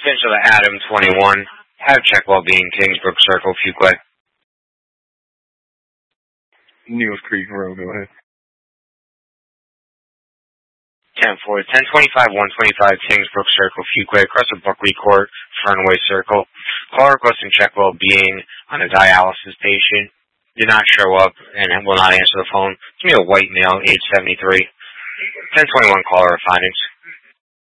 Potential to Adam 21. Have check well-being, Kingsbrook Circle, Fuquay. News Creek Road, go ahead. 10-4, 1025, 125, Kingsbrook Circle, Fuquay, across the Buckley Court, Fernway Circle. Caller requesting check well-being on a dialysis patient. Did not show up and will not answer the phone. Give me a white male, age 73. 1021 caller findings.